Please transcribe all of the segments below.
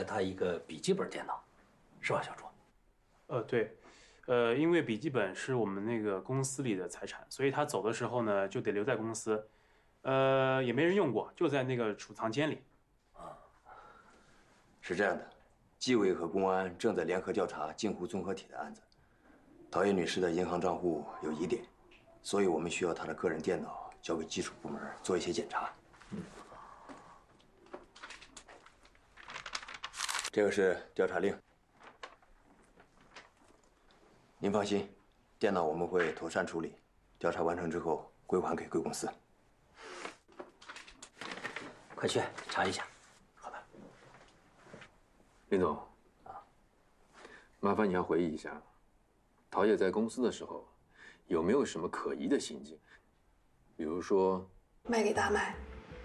了他一个笔记本电脑，是吧，小朱？ 对，因为笔记本是我们那个公司里的财产，所以他走的时候呢，就得留在公司，也没人用过，就在那个储藏间里。 是这样的，纪委和公安正在联合调查镜湖综合体的案子。陶叶女士的银行账户有疑点，所以我们需要她的个人电脑交给技术部门做一些检查。这个是调查令。您放心，电脑我们会妥善处理，调查完成之后归还给贵公司。 快去查一下。 好的。 林总，麻烦你要回忆一下，陶冶在公司的时候有没有什么可疑的行径？比如说卖给大麦。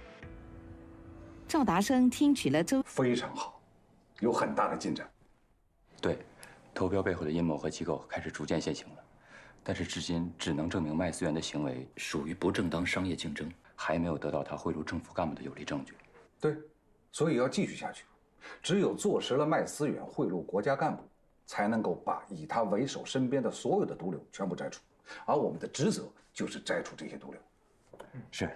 赵达生听取了周， 非常好，有很大的进展。 对，投标背后的阴谋和机构开始逐渐现形了，但是至今只能证明麦思源的行为属于不正当商业竞争，还没有得到他贿赂政府干部的有力证据。 对，所以要继续下去。只有坐实了麦思源贿赂国家干部，才能够把以他为首身边的所有的毒瘤全部摘除。而我们的职责就是摘除这些毒瘤。 是。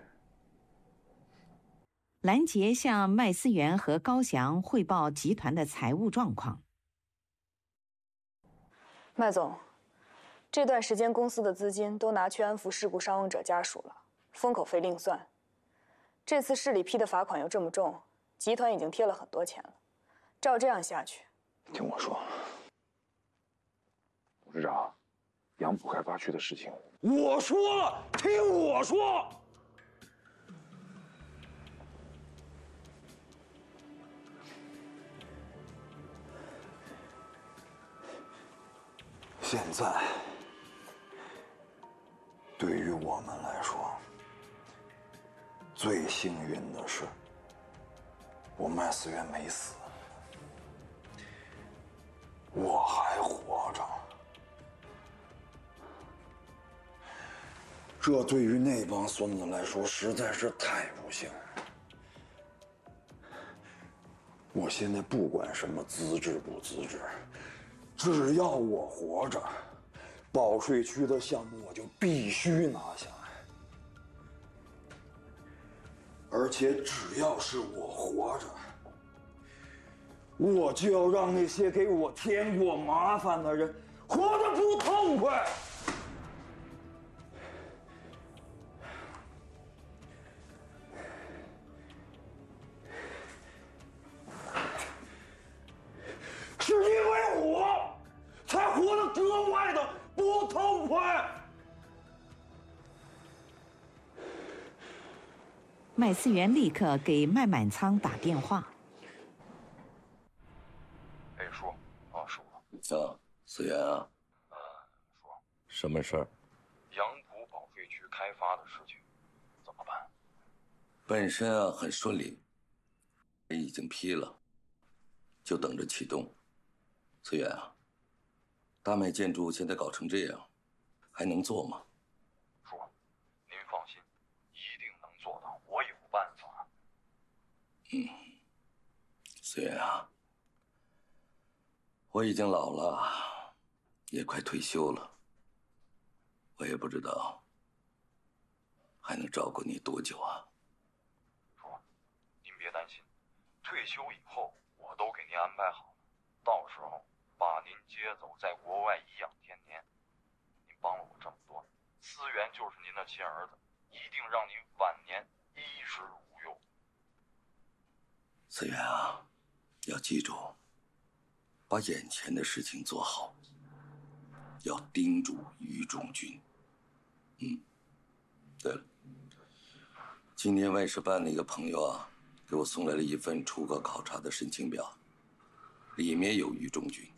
兰杰向麦思源和高翔汇报集团的财务状况。 麦总，这段时间公司的资金都拿去安抚事故伤亡者家属了，封口费另算。这次市里批的罚款又这么重，集团已经贴了很多钱了。照这样下去， 听我说，董事长，杨浦开发区的事情， 我说了，听我说。 现在，对于我们来说，最幸运的是，我麦思源没死，我还活着。这对于那帮孙子来说实在是太不幸。我现在不管什么资质不资质。只要我活着，保税区的项目我就必须拿下来。而且只要是我活着，我就要让那些给我添过麻烦的人活得不痛快。是因为我才活得格外的不痛快。 麦思源立刻给麦满仓打电话。 哎，叔，啊，叔， 思源啊， 叔， 什么事儿？ 杨浦保税区开发的事情怎么办？ 本身啊很顺利，已经批了，就等着启动。思源啊，大麦建筑现在搞成这样，还能做吗？ 叔，您放心，一定能做到，我有办法。 思源啊，我已经老了，也快退休了，我也不知道还能照顾你多久啊。 叔，您别担心，退休以后我都给您安排好了，到时候把您接走，在国外颐养天年。您帮了我这么多，思源就是您的亲儿子，一定让您晚年衣食无忧。 思源啊，要记住，把眼前的事情做好，要盯住于中军。对了，今天外事办的一个朋友啊，给我送来了一份出国考察的申请表，里面有于中军。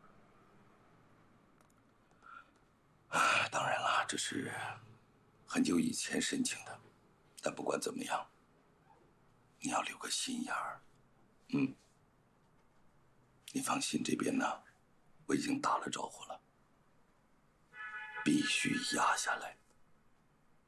当然了，这是很久以前申请的，但不管怎么样，你要留个心眼儿。你放心，这边呢，我已经打了招呼了，必须压下来。